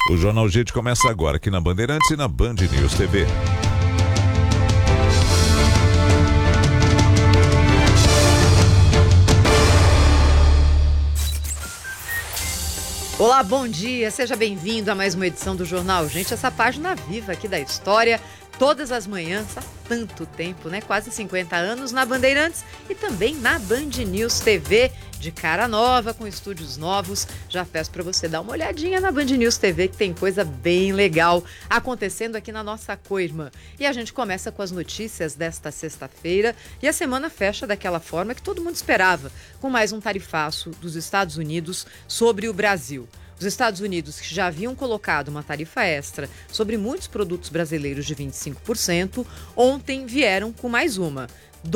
O Jornal Gente começa agora aqui na Bandeirantes e na Band News TV. Olá, bom dia, seja bem-vindo a mais uma edição do Jornal Gente, essa página viva aqui da história, todas as manhãs, há tanto tempo, né? Quase 50 anos na Bandeirantes e também na Band News TV, de cara nova, com estúdios novos. Já peço para você dar uma olhadinha na Band News TV, que tem coisa bem legal acontecendo aqui na nossa coima. E a gente começa com as notícias desta sexta-feira e a semana fecha daquela forma que todo mundo esperava, com mais um tarifaço dos Estados Unidos sobre o Brasil. Os Estados Unidos, que já haviam colocado uma tarifa extra sobre muitos produtos brasileiros de 25%, ontem vieram com mais uma,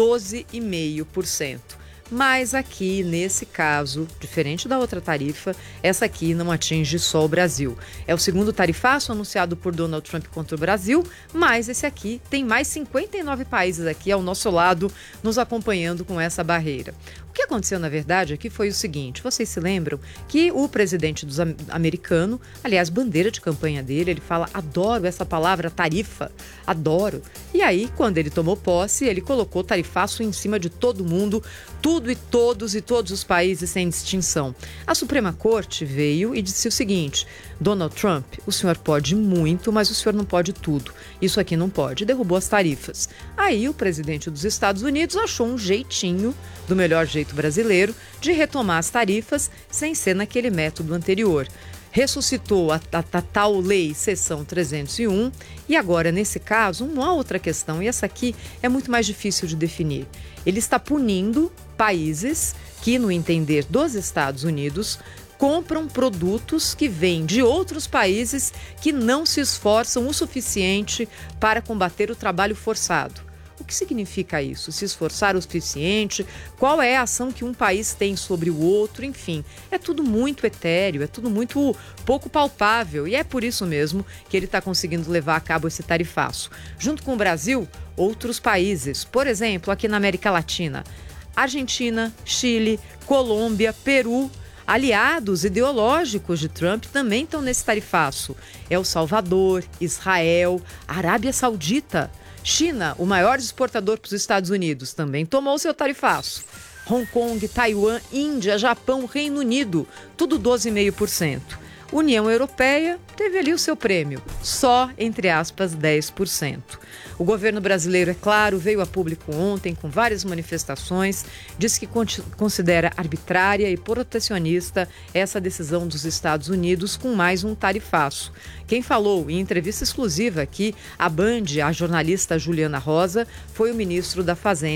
12,5%. Mas aqui, nesse caso, diferente da outra tarifa, essa aqui não atinge só o Brasil. É o segundo tarifaço anunciado por Donald Trump contra o Brasil, mas esse aqui tem mais 59 países aqui ao nosso lado, nos acompanhando com essa barreira. O que aconteceu, na verdade, aqui foi o seguinte: vocês se lembram que o presidente americano, aliás, bandeira de campanha dele, ele fala, adoro essa palavra tarifa, adoro. E aí, quando ele tomou posse, ele colocou tarifaço em cima de todo mundo, tudo e todos os países sem distinção. A Suprema Corte veio e disse o seguinte: Donald Trump, o senhor pode muito, mas o senhor não pode tudo. Isso aqui não pode. Derrubou as tarifas. Aí o presidente dos Estados Unidos achou um jeitinho, do melhor jeito brasileiro, de retomar as tarifas sem ser naquele método anterior. Ressuscitou a tal lei seção 301 e agora, nesse caso, uma outra questão, e essa aqui é muito mais difícil de definir. Ele está punindo países que, no entender dos Estados Unidos, compram produtos que vêm de outros países que não se esforçam o suficiente para combater o trabalho forçado. O que significa isso? Se esforçar o suficiente? Qual é a ação que um país tem sobre o outro? Enfim, é tudo muito etéreo, é tudo muito pouco palpável e é por isso mesmo que ele está conseguindo levar a cabo esse tarifaço. Junto com o Brasil, outros países, por exemplo, aqui na América Latina, Argentina, Chile, Colômbia, Peru, aliados ideológicos de Trump também estão nesse tarifaço. El Salvador, Israel, Arábia Saudita. China, o maior exportador para os Estados Unidos, também tomou seu tarifaço. Hong Kong, Taiwan, Índia, Japão, Reino Unido, tudo 12,5%. União Europeia teve ali o seu prêmio, só, entre aspas, 10%. O governo brasileiro, é claro, veio a público ontem com várias manifestações, disse que considera arbitrária e protecionista essa decisão dos Estados Unidos com mais um tarifaço. Quem falou em entrevista exclusiva aqui, a Band, a jornalista Juliana Rosa, foi o ministro da Fazenda,